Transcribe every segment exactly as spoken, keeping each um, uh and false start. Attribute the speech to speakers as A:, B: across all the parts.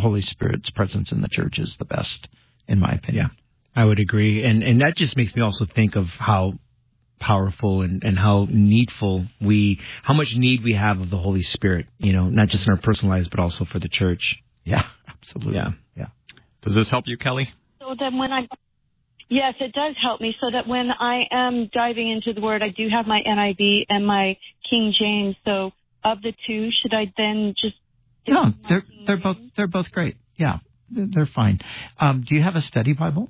A: Holy Spirit's presence in the church is the best, in my opinion.
B: Yeah, I would agree. And and that just makes me also think of how powerful and, and how needful we, how much need we have of the Holy Spirit, you know, not just in our personal lives, but also for the church.
A: Yeah, absolutely.
B: Yeah.
A: Yeah.
C: Does this help you, Kelly?
D: So then when I, yes, it does help me, so that when I am diving into the Word, I do have my N I V and my King James. So of the two, should I then just?
A: No, they're they're both they're both great. Yeah, they're, they're fine. Um, do you have a study Bible?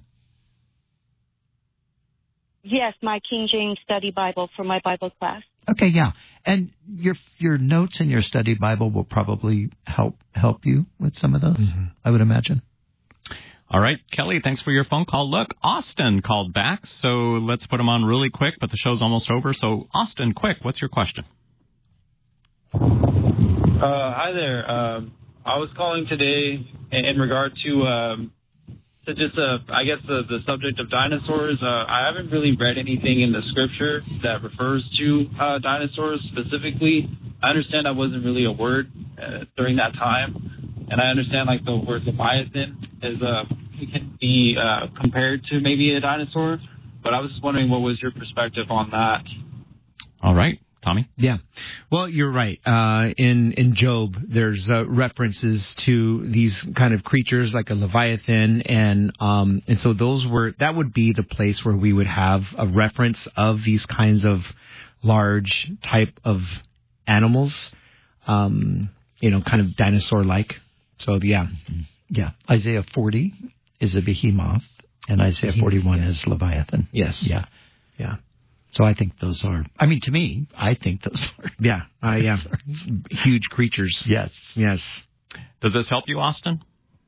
D: Yes, my King James Study Bible for my Bible class.
A: Okay, yeah, and your your notes in your study Bible will probably help help you with some of those. Mm-hmm. I would imagine.
C: All right, Kelly, thanks for your phone call. Look, Austin called back, so let's put him on really quick, but the show's almost over. So, Austin, quick, what's your question?
E: Uh, hi there. Um, I was calling today in, in regard to, um, to just, uh, I guess, the, the subject of dinosaurs. Uh, I haven't really read anything in the scripture that refers to uh, dinosaurs specifically. I understand that wasn't really a word uh, during that time, and I understand, like, the word Leviathan is uh, can be uh, compared to maybe a dinosaur, but I was just wondering what was your perspective on that.
C: All right. Tommy?
B: Yeah. Well, you're right. Uh, in, in Job, there's uh, references to these kind of creatures like a Leviathan. And, um, and so those were, that would be the place where we would have a reference of these kinds of large type of animals, um, you know, kind of dinosaur-like. So, yeah.
A: Yeah. Isaiah forty is a behemoth, and Isaiah forty-one yes. is Leviathan.
B: Yes.
A: Yeah.
B: Yeah.
A: So I think those are, I mean, to me, I think those are.
B: Yeah, uh, yeah. Huge creatures.
A: Yes.
B: Yes.
C: Does this help you, Austin?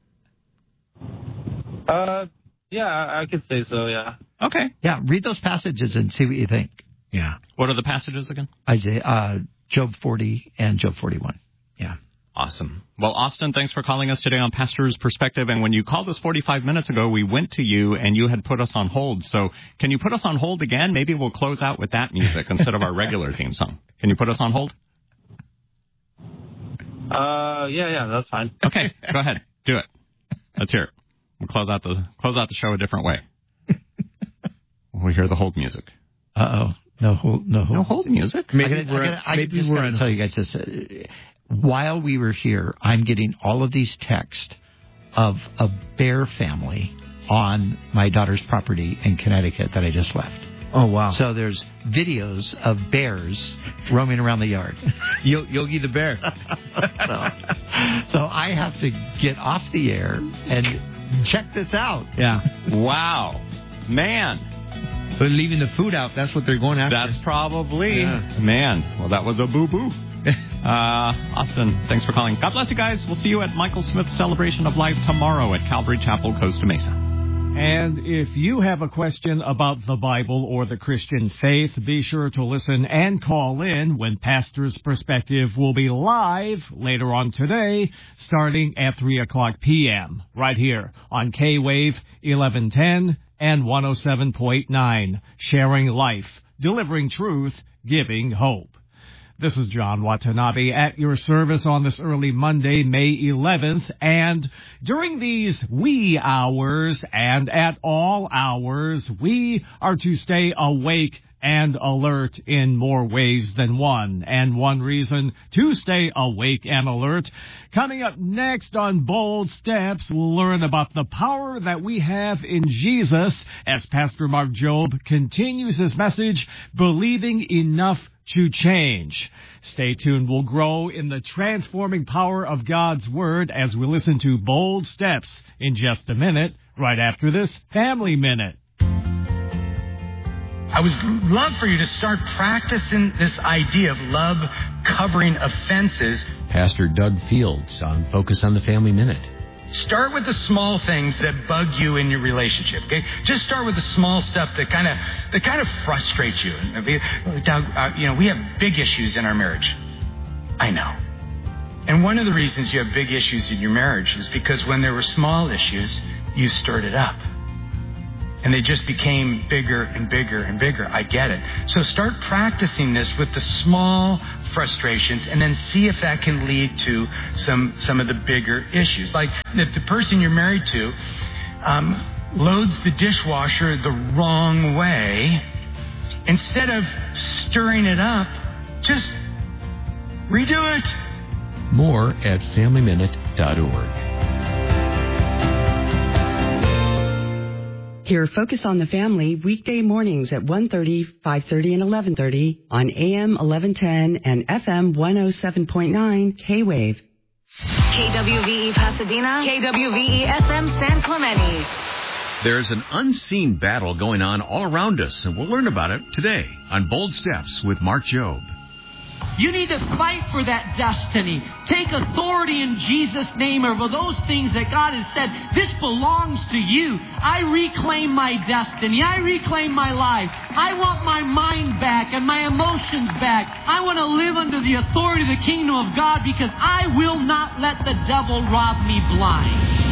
E: Uh, yeah, I, I could say so, yeah.
C: Okay.
A: Yeah, read those passages and see what you think.
B: Yeah.
C: What are the passages again?
A: Isaiah, uh, Job forty and Job forty-one.
B: Yeah.
C: Awesome. Well, Austin, thanks for calling us today on Pastor's Perspective. And when you called us forty-five minutes ago, we went to you and you had put us on hold. So can you put us on hold again? Maybe we'll close out with that music instead of our regular theme song. Can you put us on hold?
E: Uh, yeah, yeah, that's fine.
C: Okay, go ahead. Do it. Let's hear it. We'll close out the close out the show a different way. We'll hear the hold music.
A: Uh-oh. No hold, no hold.
C: No hold music?
A: Maybe I, gotta,
B: we're,
A: I, gotta, I
B: maybe
A: just
B: we're
A: got to tell you guys this. Uh, While we were here, I'm getting all of these texts of a bear family on my daughter's property in Connecticut that I just left.
B: Oh, wow.
A: So there's videos of bears roaming around the yard.
B: Yogi the Bear.
A: so, so I have to get off the air and check this out.
B: Yeah.
C: Wow. Man.
B: They're leaving the food out. That's what they're going after.
C: That's probably.
B: Yeah.
C: Man. Well, that was a boo-boo. Uh, Austin, thanks for calling. God bless you guys. We'll see you at Michael Smith's Celebration of Life tomorrow at Calvary Chapel, Costa Mesa.
F: And if you have a question about the Bible or the Christian faith, be sure to listen and call in when Pastor's Perspective will be live later on today, starting at three o'clock p.m. right here on K-Wave eleven ten and one oh seven point nine, sharing life, delivering truth, giving hope. This is John Watanabe at your service on this early Monday, May eleventh. And during these wee hours and at all hours, we are to stay awake and alert in more ways than one. And one reason to stay awake and alert. Coming up next on Bold Steps, we'll learn about the power that we have in Jesus as Pastor Mark Jobe continues his message, Believing Enough to Change. Stay tuned. We'll grow in the transforming power of God's Word as we listen to Bold Steps in just a minute, right after this Family Minute.
G: I would love for you to start practicing this idea of love covering offenses.
H: Pastor Doug Fields on Focus on the Family Minute.
G: Start with the small things that bug you in your relationship, okay? Just start with the small stuff that kind of that kind of frustrates you. Doug, uh, you know, we have big issues in our marriage. I know. And one of the reasons you have big issues in your marriage is because when there were small issues, you stirred it up. And they just became bigger and bigger and bigger. I get it. So start practicing this with the small frustrations and then see if that can lead to some some of the bigger issues. Like if the person you're married to um, loads the dishwasher the wrong way, instead of stirring it up, just redo it.
H: More at family minute dot org.
I: Hear Focus on the Family weekday mornings at one thirty, five thirty, and eleven thirty on A M eleven ten and F M one oh seven point nine K-Wave.
J: K W V E Pasadena, K W V E S M San Clemente.
K: There's an unseen battle going on all around us, and we'll learn about it today on Bold Steps with Mark Jobe.
L: You need to fight for that destiny. Take authority in Jesus' name over those things that God has said, this belongs to you. I reclaim my destiny. I reclaim my life. I want my mind back and my emotions back. I want to live under the authority of the kingdom of God because I will not let the devil rob me blind.